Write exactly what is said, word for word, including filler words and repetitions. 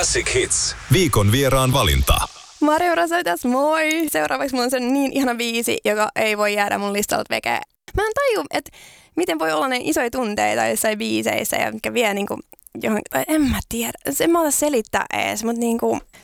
Classic Hits. Viikon vieraan valinta. Marjo Rasoitas, moi! Seuraavaksi mulla on sen niin ihana biisi, joka ei voi jäädä mun listalta veke. Mä en taju, että miten voi olla ne isoja tunteita jossain biiseissä ja mikä vie niinku johonkin, tai en mä tiedä, en mä ota selittää ees, mutta niinku,